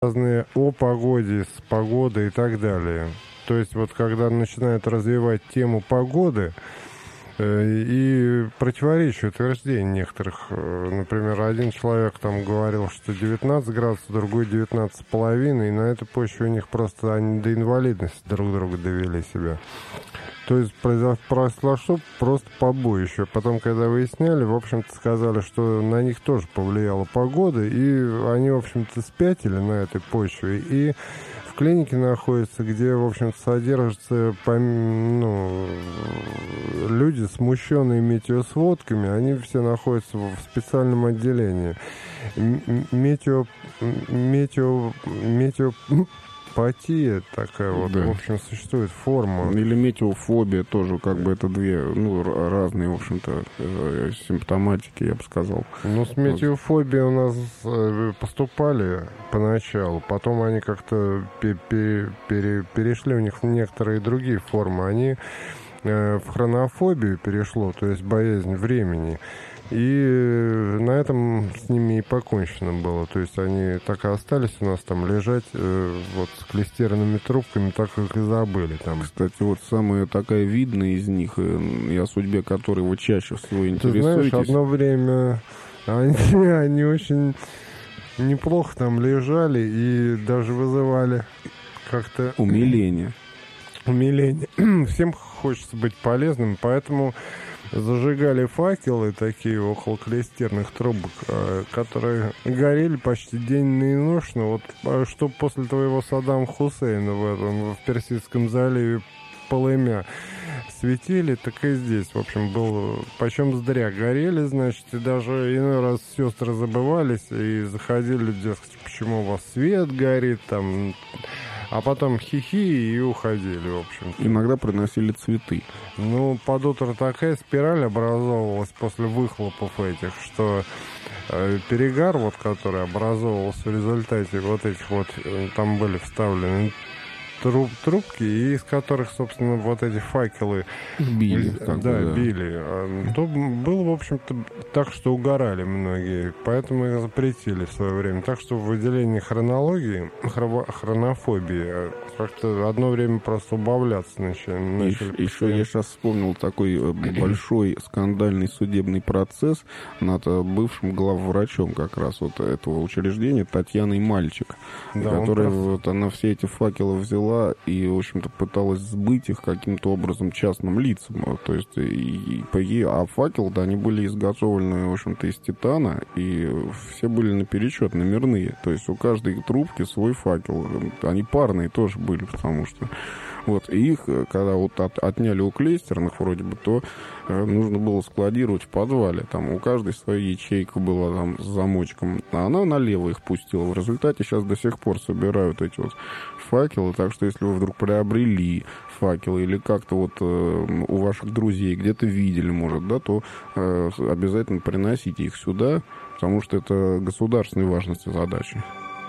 разные о погоде, с погодой и так далее. То есть вот когда начинают развивать тему погоды и противоречия утверждений некоторых. Например, один человек там говорил, что 19 градусов, другой 19,5, и на этой почве у них просто они до инвалидности друг друга довели себя. То есть произошло просто побоище. Потом, когда выясняли, в общем-то, сказали, что на них тоже повлияла погода, и они, в общем-то, спятили на этой почве. И в клинике находятся, где, в общем-то, содержатся люди, смущенные метеосводками, они все находятся в специальном отделении. Метеопатия такая вот, да. В общем, существует форма. Или метеофобия тоже, как бы это две, разные, в общем-то, симптоматики, я бы сказал. С метеофобией у нас поступали поначалу, потом они как-то перешли, у них некоторые другие формы. Они в хронофобию перешло, то есть боязнь времени. И на этом с ними и покончено было. То есть они так и остались у нас там лежать вот с клейстерными трубками, так как и забыли там. Кстати, вот самая такая видная из них, и о судьбе которой вы чаще всего интересуетесь. Ты знаешь, одно время они очень неплохо там лежали и даже вызывали как-то... Умиление. Всем хочется быть полезным, поэтому... Зажигали факелы такие около клейстерных трубок, которые горели почти день и ночь. Но вот что после твоего Саддама Хусейна в Персидском заливе полымя светили, так и здесь, в общем, был почем зря горели, значит, и даже иной раз сестры забывались и заходили, дескать, почему у вас свет горит, там... А потом хихи и уходили, в общем. Иногда приносили цветы. Под утро такая спираль образовывалась после выхлопов этих, что перегар, вот, который образовывался в результате вот этих вот, там были вставлены трубки, и из которых, собственно, вот эти факелы били. Били. То было, в общем-то, так, что угорали многие. Поэтому их запретили в свое время. Так что в выделении хронологии, хронофобии, как-то одно время просто убавляться начали. Еще я сейчас вспомнил такой большой скандальный судебный процесс над бывшим главврачом как раз вот этого учреждения Татьяной Мальчик, которая она все эти факелы взяла и, в общем-то, пыталась сбыть их каким-то образом частным лицам. То есть, а факелы-то, они были изготовлены, в общем-то, из титана, и все были наперечет, номерные. То есть, у каждой трубки свой факел. Они парные тоже были, потому что... Вот, и их, когда вот отняли у клейстерных вроде бы, то нужно было складировать в подвале. Там у каждой своя ячейка была там с замочком, а она налево их пустила. В результате сейчас до сих пор собирают эти вот факелы, так что если вы вдруг приобрели факелы или как-то вот у ваших друзей где-то видели, может, да, то обязательно приносите их сюда, потому что это государственной важности задача.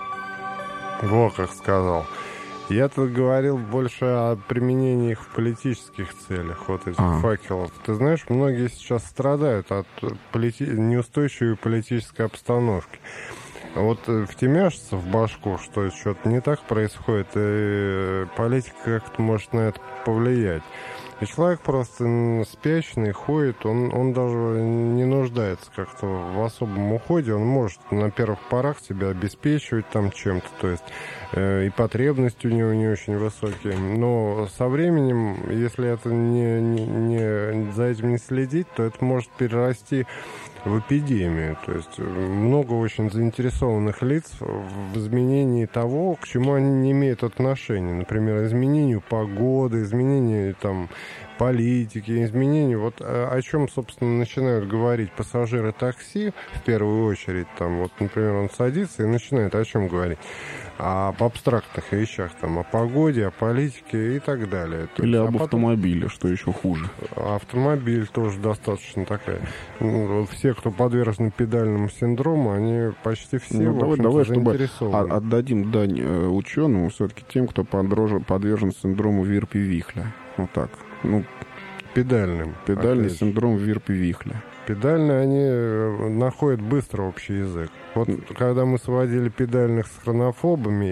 Во как сказал. Я тут говорил больше о применении их в политических целях, вот этих факелов. Ты знаешь, многие сейчас страдают от неустойчивой политической обстановки. Вот втемяшится в башку, что что-то не так происходит, и политика как-то может на это повлиять. И человек просто спящий, ходит, он даже не нуждается как-то в особом уходе, он может на первых порах себя обеспечивать там чем-то, то есть и потребности у него не очень высокие. Но со временем, если это за этим не следить, то это может перерасти в эпидемию. То есть много очень заинтересованных лиц в изменении того, к чему они не имеют отношения. Например, изменению погоды, изменению там политики, изменению. Вот о чем, собственно, начинают говорить пассажиры такси в первую очередь. Там, вот, например, он садится и начинает о чем говорить? Об абстрактных вещах, там, о погоде, о политике и так далее. Или об автомобиле, что еще хуже. Автомобиль тоже достаточно такая. Все, кто подвержены педальному синдрому, они почти все давай, заинтересованы. Чтобы отдадим дань ученым, все-таки тем, кто подвержен синдрому Вирпи-Вихля. Вот так. Педальный синдром Вирпи-Вихля. Педальные, они находят быстро общий язык. Вот когда мы сводили педальных с хронофобами